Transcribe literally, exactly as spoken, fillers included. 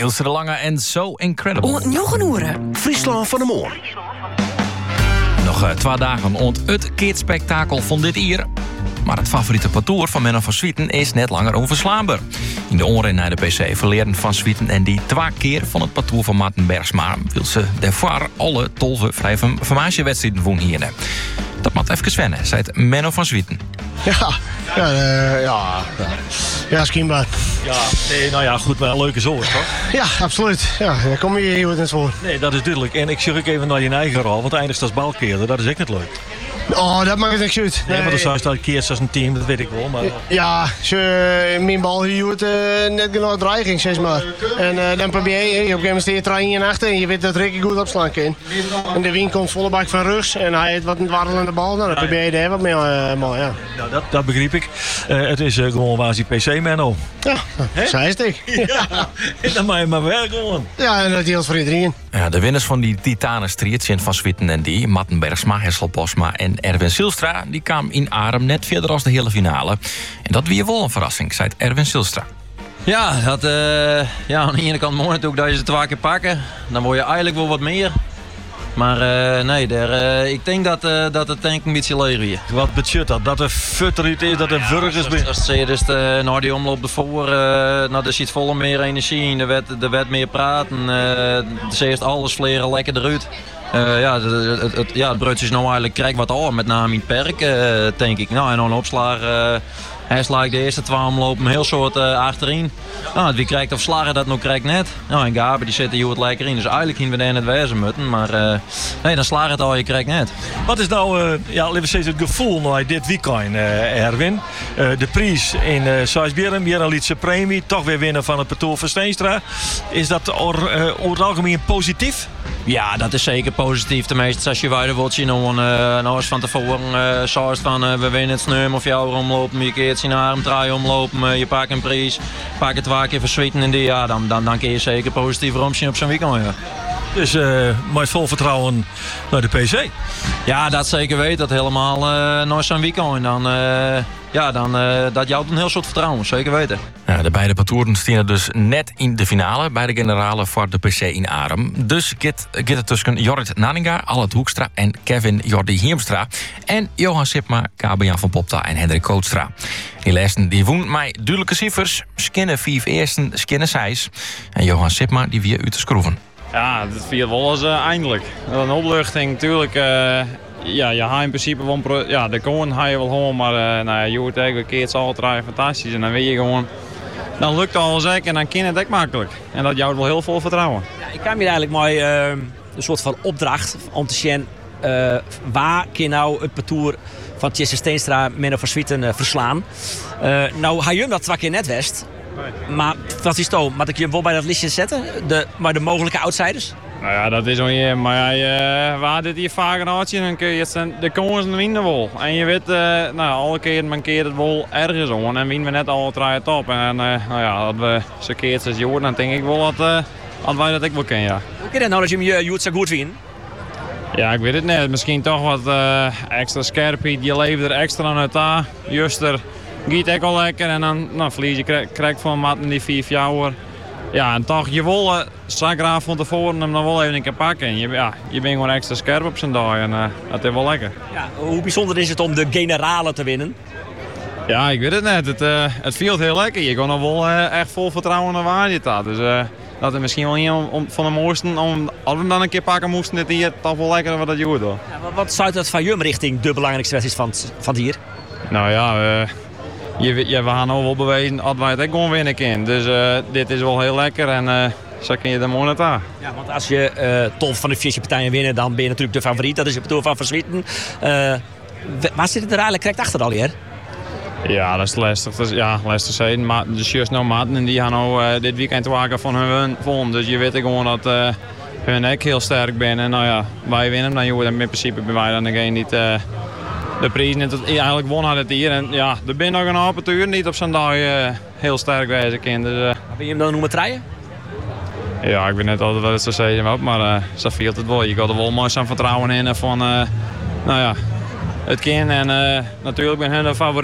Ilse de Lange en So Incredible. Oh, nog een oeren. Friesland van de Moor. Nog uh, twee dagen ont het keertspektakel van dit jaar. Maar het favoriete parcours van Menno van Swieten is net langer onverslaanbaar. In de onren naar de P C verleerden van Swieten en die twee keer van het parcours van Maarten Bergsma wil ze daarvoor alle tolve vrije formatiewedstrijden woen hier. Dat moet even zwennen, zei het Menno van Swieten. Ja, ja, uh, ja, ja. Ja, schijnbaar. Ja, nee, nou ja, goed, maar een leuke zomer, toch? Ja, absoluut. Ja, daar kom je hier wat in voor. Nee, dat is duidelijk. En ik zeg ook even naar je eigen rol, want eindigt als balkeerder, dat is echt niet leuk. Oh, dat maakt het niks uit. Nee, maar dan zou je keert als een team, dat weet ik wel. Maar... Ja, ze, mijn bal hier wordt uh, net genoeg dreiging, zeg maar. En uh, dan probeer je, op een gegeven moment sta je trein in achter en je weet dat Ricky goed opslaan kan. En de wind komt volle bak van rugs en hij heeft wat een dwarrelende bal, nou, dan probeer je daar wat mee, uh, maar ja. Nou, dat, dat begreep ik. Uh, het is uh, gewoon waar die P C-Menno. Ja, zij is het. Ja, en dan mag je maar werk gewoon. Ja, en dat deelt voor iedereen. Ja, de winnaars van die titanenstrijd zijn van Swieten en die, Maarten Bergsma, Hessel Posma en Erwin Silstra, die kwamen in Arem net verder als de hele finale. En dat weer wel een verrassing, zei Erwin Silstra. Ja, dat, uh, ja, aan de ene kant mooi natuurlijk dat je ze twee keer pakken. Dan word je eigenlijk wel wat meer. Maar uh, nee, der, uh, ik denk dat, uh, dat het tank een beetje leeg is. Wat betekent dat? Dat er futter is, dat er ja, burgers zijn? Als je dus de, nou, die omloop ervoor, uh, nou, er zit volle meer energie in, er werd, er werd meer praten. Uh, er eerst alles vleren lekker eruit. Uh, ja, het, het, het, ja, het broodje is nou eigenlijk krijg wat al, met name in het perk, uh, denk ik. Nou, en dan opslag. Uh, Hij slaagt de eerste twee omlopen heel soort uh, achterin. Nou, wie krijgt of slagen dat nog krijgt net. Nou, en Gabe die zit er heel wat lekker in. Dus eigenlijk gaan we daar net wezen moeten. Maar uh, nee, dan slaagt het al, je krijgt net. Wat is nou, uh, ja, laten we zeggen, het gevoel na dit weekend, uh, Erwin? Uh, de prijs in uh, Sijsberen, weer een lietse premie. Toch weer winnen van het parcours van Steenstra. Is dat or, uh, over het algemeen positief? Ja, dat is zeker positief. Tenminste, als je verder wilt zien, nou, uh, nou eens van tevoren uh, zoals van uh, we winnen het sneum of jou omlopen, je keert zien arm, draai omlopen, uh, je pakt een prijs, pak het twee keer verswieten in die, ja, dan, dan, dan kun je zeker positief omzien op zo'n weekend. Ja. Dus uh, met vol vertrouwen naar de P C. Ja, dat zeker weet. Dat helemaal uh, naar zo'n weekend. Dan, uh, ja, dan, uh, dat jouwt een heel soort vertrouwen, zeker weten. Ja, de beide parcoursen staan dus net in de finale bij de generale voor de P C in Arem. Dus gaat het tussen Jorrit Nanninga, Allet Hoekstra en Kevin Jordi Hiemstra. En Johan Sipma, Kabian van Popta en Hendrik Kootstra. Die lessen die woen mij duidelijke cijfers. Skinnen vijf eersten, skinnen zes. En Johan Sipma die weer uit te schroeven. Ja, dat viert wel eens uh, eindelijk. Een opluchting natuurlijk. Uh, ja, je hebt in principe wel pro- ja, de gewoon ga je wel gewoon, maar uh, nou ja, je hoort eigenlijk keert altijd fantastisch en dan weet je gewoon, dan lukt alles ook en dan kan het ook makkelijk. En dat jouwt wel heel veel vertrouwen. Ja, ik kwam hier eigenlijk mooi uh, een soort van opdracht om te zien uh, waar kan nou het parcours van Tjesse Steenstra Menno van Swieten uh, verslaan. Uh, nou, hij je dat twee keer net west. Maar wat is het? Moet ik je wel bij dat listje zetten? De, maar de mogelijke outsiders? Nou ja, dat is nog niet. Maar ja, uh, waar dit hier vaker had je, dan kun je het, de kansen winnen wel. En je weet, uh, nou, alle keer man keert het wel ergens om. En winnen we net alle drie top. En uh, nou ja, dat we zo keert zes jaar, dan denk ik wel dat, uh, dat wij dat ik wel kennen, ja. Hoe kun je nou dat je je goed zo goed vindt? Ja, ik weet het net. Misschien toch wat uh, extra scherpheid. Je leeft er extra aan uit aan. Juster giet ook al lekker. En dan nou, verlies je krijg, krijg van matten die vier jaar. Ja, en toch, je wil uh, zagraaf van tevoren hem dan wel even een keer pakken. Je, ja, je bent gewoon extra scherp op zijn dag en uh, dat is wel lekker. Ja, hoe bijzonder is het om de generale te winnen? Ja, ik weet het net. Het, uh, het viel heel lekker. Je kon er wel uh, echt vol vertrouwen naar waar je staat. Dus uh, dat is misschien wel niet om, om, van de mooisten. Om, als we hem dan een keer pakken moesten, dit hier toch wel lekker wat dat joert. Ja, wat, wat sluit dat van Jum richting de belangrijkste wedstrijd van, van het hier? Nou ja, uh, je, je, we gaan nou wel bewijzen dat wij het ook gewoon winnen kunnen. Dus uh, dit is wel heel lekker en uh, zo kun je er mooi naar aan. Ja, want als je uh, tolf van de vier partijen winnen, dan ben je natuurlijk de favoriet. Dat is het bedoel van Van Swieten. Uh, waar zit het er eigenlijk correct achter al hier? Ja, dat is lastig. Dat is, ja, lastig zijn. Maar de juist nou maten en die gaan nou uh, dit weekend waken van hun volgende. Dus je weet gewoon dat uh, hun ook heel sterk zijn. En nou ja, wij winnen dan joh, in principe bij wij dan degene niet uh, de prijs niet eigenlijk won had het hier. En ja, er zijn nog een apparatuur niet op zo'n dag uh, heel sterk wezen kind. Dus, uh, ben je hem dan noemen treien? Ja, ik weet net altijd wat het zou zeggen, maar uh, zo viel het wel. Je gaat er wel mooi zijn vertrouwen in van, uh, nou ja, het kind. En uh, natuurlijk ben hun de favoriet.